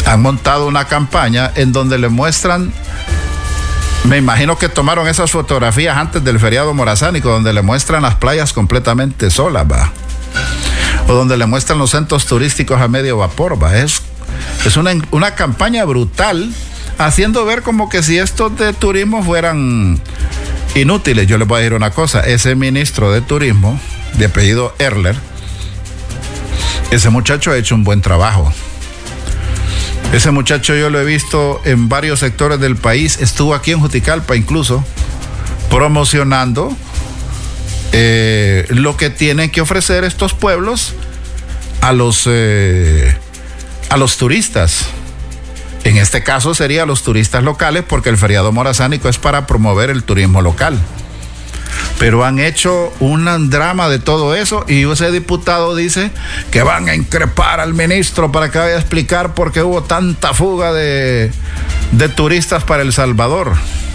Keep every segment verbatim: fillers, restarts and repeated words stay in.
han montado una campaña en donde le muestran, me imagino que tomaron esas fotografías antes del feriado morazánico, donde le muestran las playas completamente solas, va, o donde le muestran los centros turísticos a medio vapor, va. Es, es una, una campaña brutal, haciendo ver como que si estos de turismo fueran inútiles. Yo les voy a decir una cosa, ese ministro de turismo, de apellido Erler, ese muchacho ha hecho un buen trabajo. Ese muchacho yo lo he visto en varios sectores del país, estuvo aquí en Juticalpa incluso, promocionando eh, lo que tienen que ofrecer estos pueblos a los, eh, a los turistas. En este caso sería a los turistas locales, porque el feriado morazánico es para promover el turismo local. Pero han hecho un drama de todo eso, y ese diputado dice que van a increpar al ministro para que vaya a explicar por qué hubo tanta fuga de, de turistas para El Salvador.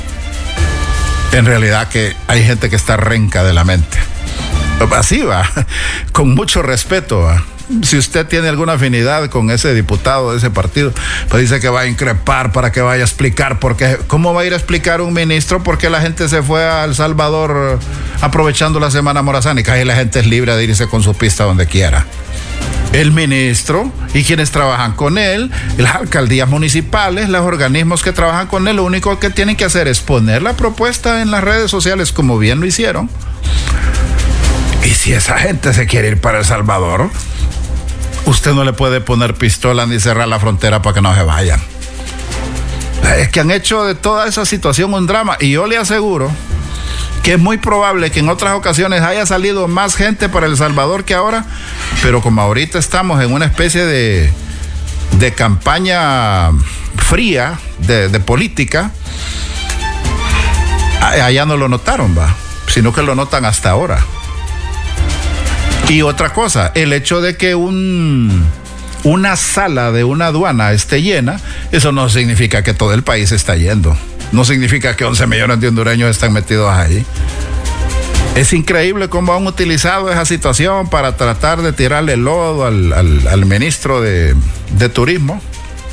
En realidad que hay gente que está renca de la mente. Así va, con mucho respeto, va. Si usted tiene alguna afinidad con ese diputado de ese partido, pues dice que va a increpar para que vaya a explicar por qué. ¿Cómo va a ir a explicar un ministro por qué la gente se fue a El Salvador aprovechando la semana morazánica? Y la gente es libre de irse con su pista donde quiera. El ministro y quienes trabajan con él, las alcaldías municipales, los organismos que trabajan con él, lo único que tienen que hacer es poner la propuesta en las redes sociales, como bien lo hicieron. Y si esa gente se quiere ir para El Salvador, usted no le puede poner pistola ni cerrar la frontera para que no se vayan. Es que han hecho de toda esa situación un drama, y yo le aseguro que es muy probable que en otras ocasiones haya salido más gente para El Salvador que ahora, pero como ahorita estamos en una especie de, de campaña fría de, de política, allá no lo notaron, va, sino que lo notan hasta ahora. Y otra cosa, el hecho de que un, una sala de una aduana esté llena, eso no significa que todo el país está yendo. No significa que once millones de hondureños están metidos ahí. Es increíble cómo han utilizado esa situación para tratar de tirarle lodo al, al, al ministro de, de Turismo.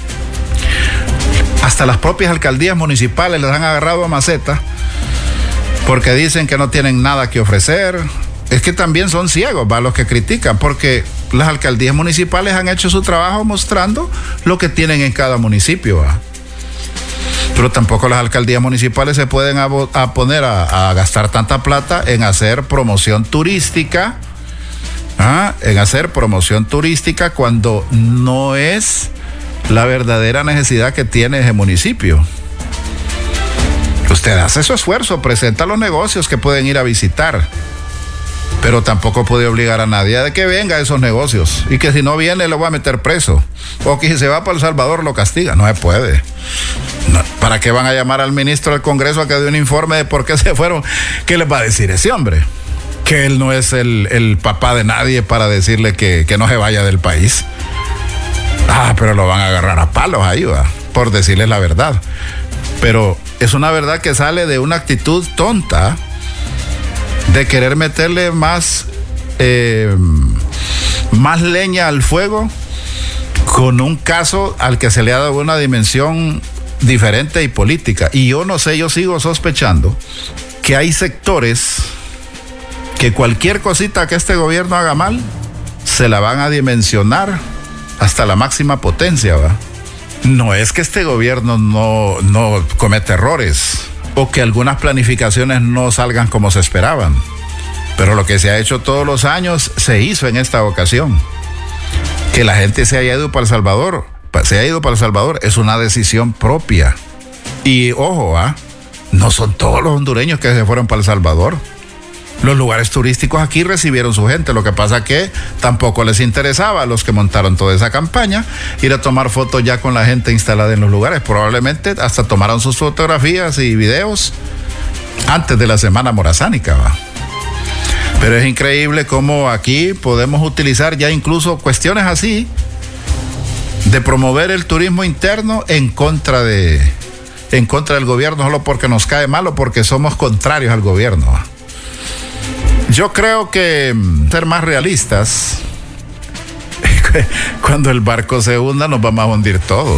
Hasta las propias alcaldías municipales les han agarrado a maceta porque dicen que no tienen nada que ofrecer. Es que también son ciegos, va, los que critican, porque las alcaldías municipales han hecho su trabajo mostrando lo que tienen en cada municipio, va. Pero tampoco las alcaldías municipales se pueden a, a poner a, a gastar tanta plata en hacer promoción turística, ¿ah? en hacer promoción turística cuando no es la verdadera necesidad que tiene ese municipio. Usted hace su esfuerzo, presenta los negocios que pueden ir a visitar, pero tampoco puede obligar a nadie a que venga a esos negocios, y que si no viene lo va a meter preso, o que si se va para El Salvador lo castiga. No se puede. No. ¿Para qué van a llamar al ministro del Congreso a que dé un informe de por qué se fueron? ¿Qué les va a decir ese hombre? Que él no es el, el papá de nadie para decirle que, que no se vaya del país. Ah, pero lo van a agarrar a palos ahí, va, por decirles la verdad. Pero es una verdad que sale de una actitud tonta de querer meterle más, eh, más leña al fuego con un caso al que se le ha dado una dimensión diferente y política. Y yo no sé, yo sigo sospechando que hay sectores que cualquier cosita que este gobierno haga mal, se la van a dimensionar hasta la máxima potencia, ¿va? No es que este gobierno no, no cometa errores, o que algunas planificaciones no salgan como se esperaban, pero lo que se ha hecho todos los años se hizo en esta ocasión. Que la gente se haya ido para El Salvador, se ha ido para El Salvador, es una decisión propia. Y ojo, ¿ah? no son todos los hondureños que se fueron para El Salvador. Los lugares turísticos aquí recibieron su gente. Lo que pasa que tampoco les interesaba a los que montaron toda esa campaña ir a tomar fotos ya con la gente instalada en los lugares. Probablemente hasta tomaron sus fotografías y videos antes de la semana morazánica, ¿va? Pero es increíble cómo aquí podemos utilizar ya incluso cuestiones así de promover el turismo interno en contra de en contra del gobierno, solo porque nos cae mal o porque somos contrarios al gobierno, ¿va? Yo creo que ser más realistas, cuando el barco se hunda nos vamos a hundir todos.